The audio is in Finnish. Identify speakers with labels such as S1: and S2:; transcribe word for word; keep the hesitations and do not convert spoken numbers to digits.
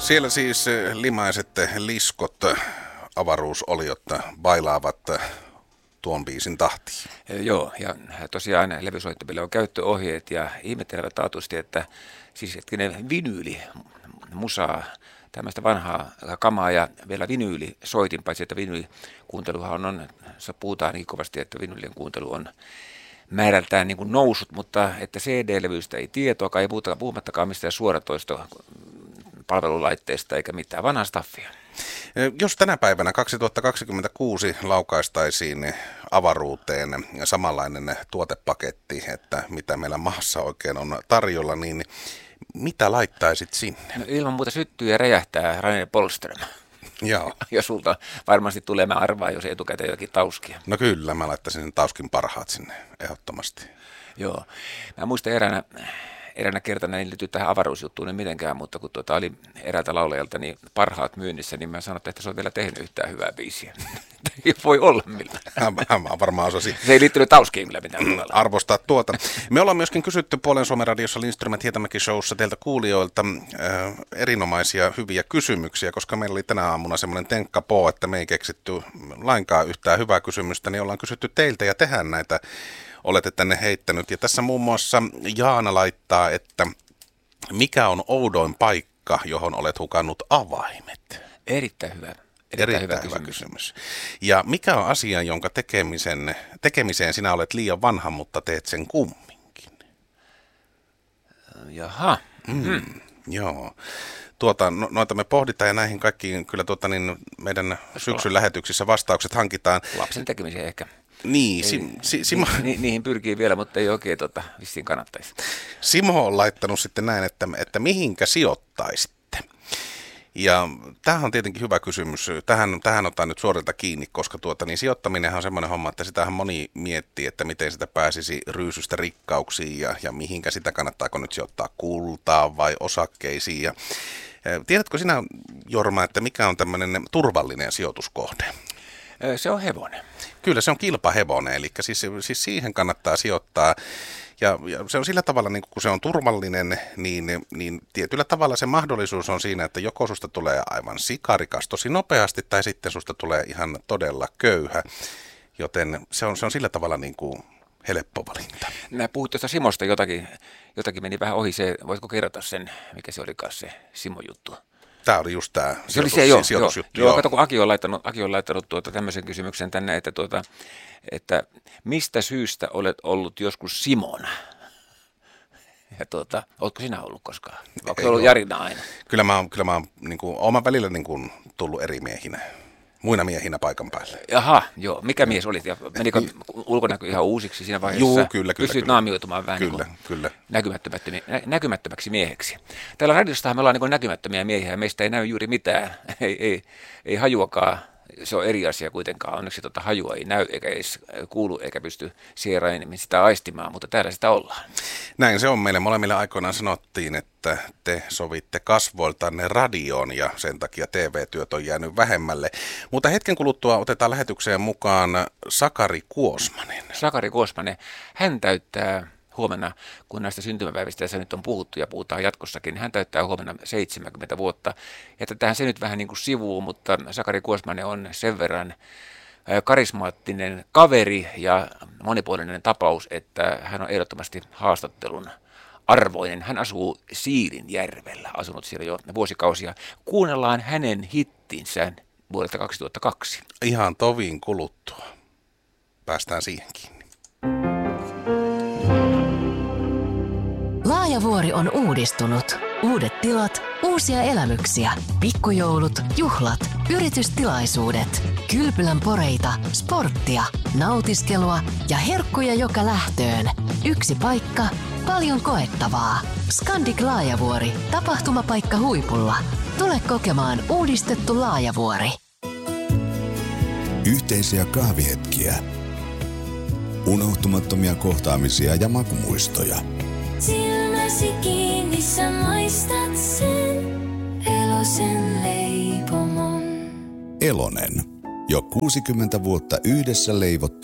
S1: Siellä siis limaiset liskot, avaruusoliot bailaavat tuon biisin tahtiin.
S2: Joo, ja tosiaan levysoittimille on käyttöohjeet ja ihmettelevät taatusti, että siis hetkinen vinyyli musaa, tämmöistä vanhaa kamaa ja vielä vinyyli soitin, paitsi että vinyylikuunteluhan on, puhutaan niin kovasti, että vinyylien kuuntelu on määrältään niin kuin nousut, mutta että C D-levyistä ei tietoakaan, ei puhuta, puhumattakaan mistään suoratoisto palvelulaitteista eikä mitään, vanhaa staffia.
S1: Jos tänä päivänä kaksituhattakaksikymmentäkuusi laukaistaisiin avaruuteen samanlainen tuotepaketti, että mitä meillä maassa oikein on tarjolla, niin mitä laittaisit sinne?
S2: No ilman muuta syttyy ja räjähtää Rainer Polström.
S1: Joo.
S2: Ja sulta varmasti tulee, mä arvaan, jos etukäteen jotakin tauskia.
S1: No kyllä, mä laittaisin tauskin parhaat sinne ehdottomasti.
S2: Joo. Mä muistan eräänä, eräänä kertana, ei liity tähän avaruusjuttuun niin mitenkään, mutta kun tuota oli eräältä laulajalta niin parhaat myynnissä, niin mä sanoin, että se on vielä tehnyt yhtään hyvää biisiä. Ei voi olla millään.
S1: Mä varmaan osasin.
S2: Se ei liittynyt tauskiin kyllä mitään.
S1: Arvostaa tuota. Me ollaan myöskin kysytty Puolen Suomen radiossa Lindström ja Hietamäki showssa teiltä kuulijoilta äh, erinomaisia hyviä kysymyksiä, koska meillä oli tänä aamuna semmoinen tenkkapoo, että me ei keksitty lainkaan yhtään hyvää kysymystä, niin ollaan kysytty teiltä ja tehdään näitä. Olette tänne heittänyt. Ja tässä muun muassa Jaana laittaa, että mikä on oudoin paikka, johon olet hukannut avaimet?
S2: Erittäin hyvä. Erittäin,
S1: Erittäin
S2: hyvä,
S1: hyvä
S2: kysymys.
S1: kysymys. Ja mikä on asia, jonka tekemisen, tekemiseen sinä olet liian vanha, mutta teet sen kumminkin?
S2: Jaha.
S1: Mm, joo. Tuota, no, noita me pohditaan ja näihin kaikkiin kyllä tuota, niin meidän syksyn lähetyksissä vastaukset hankitaan.
S2: Lapsen tekemiseen ehkä.
S1: Niin, si, si, Simo,
S2: ni, ni, niihin pyrkii vielä, mutta ei oikein tota, vissiin kannattaisi.
S1: Simo on laittanut sitten näin, että, että mihinkä sijoittaisitte? Ja tämähän on tietenkin hyvä kysymys. Tähän, tähän otan nyt suorilta kiinni, koska tuota, niin sijoittaminenhan on semmoinen homma, että sitähän moni miettii, että miten sitä pääsisi ryysystä rikkauksiin ja, ja mihinkä sitä kannattaako nyt sijoittaa kultaan vai osakkeisiin. Ja, tiedätkö sinä, Jorma, että mikä on tämmöinen turvallinen sijoituskohde?
S2: Se on hevonen.
S1: Kyllä, se on kilpahevonen, eli siis, siis siihen kannattaa sijoittaa. Ja, ja se on sillä tavalla, niin kun se on turvallinen, niin, niin tietyllä tavalla se mahdollisuus on siinä, että joko susta tulee aivan sikarikas tosi nopeasti, tai sitten susta tulee ihan todella köyhä. Joten se on, se on sillä tavalla niin kuin helppo valinta.
S2: Mä puhut tuosta Simosta jotakin, jotakin meni vähän ohi se, voitko kerrota sen, mikä se olikaan se Simo-juttu?
S1: Tämä oli just tämä
S2: se oli se, joo, sijoitusjuttu. Joo, joo. Kato, kun Aki on laittanut, Aki on laittanut tuota tämmöisen kysymyksen tänne, että, tuota, että mistä syystä olet ollut joskus Simona? Ja tuota, oletko sinä ollut koskaan? Onko se ollut Jarina aina?
S1: Kyllä mä oon, kyllä mä oon niin kuin, oon välillä niin kuin, tullut eri miehinä. Muina miehinä paikan päälle.
S2: Jaha, joo. Mikä mies olit? Ja menikö ulkonäkö ihan uusiksi siinä vaiheessa?
S1: Joo, kyllä, kyllä.
S2: Pystyit naamioitumaan vähän
S1: kyllä,
S2: niin
S1: kyllä.
S2: näkymättömäksi mieheksi. Täällä radiostahan me ollaan niin näkymättömiä miehiä ja meistä ei näy juuri mitään. ei, ei, ei hajuakaan. Se on eri asia kuitenkaan. Onneksi tuota hajua ei näy eikä edes kuulu eikä pysty sieraimmin sitä aistimaan, mutta täällä sitä ollaan.
S1: Näin se on. Meille molemmille aikoinaan sanottiin, että te sovitte kasvoiltanne radioon ja sen takia T V-työt on jäänyt vähemmälle. Mutta hetken kuluttua otetaan lähetykseen mukaan Sakari Kuosmanen.
S2: Sakari Kuosmanen, hän täyttää huomenna, kun näistä syntymäpäivistä tässä nyt on puhuttu ja puhutaan jatkossakin, niin hän täyttää huomenna seitsemänkymmentä vuotta. Jätetään se nyt vähän niin kuin sivuun, mutta Sakari Kuosmanen on sen verran karismaattinen kaveri ja monipuolinen tapaus, että hän on ehdottomasti haastattelun arvoinen. Hän asuu Siilinjärvellä, asunut siellä jo vuosikausia. Kuunnellaan hänen hittinsä vuodelta kaksituhattakaksi.
S1: Ihan tovin kuluttua. Päästään siihenkin.
S3: Laajavuori on uudistunut. Uudet tilat, uusia elämyksiä, pikkujoulut, juhlat, yritystilaisuudet, kylpylän poreita, sporttia, nautiskelua ja herkkuja joka lähtöön. Yksi paikka, paljon koettavaa. Scandic Laajavuori, tapahtumapaikka huipulla. Tule kokemaan uudistettu Laajavuori.
S4: Yhteisiä kahvihetkiä. Unohtumattomia kohtaamisia ja makumuistoja.
S5: Silmäsi kiinni, sä maistat sen Elosen leipomon.
S4: Elonen. Jo kuusikymmentä vuotta yhdessä leivottu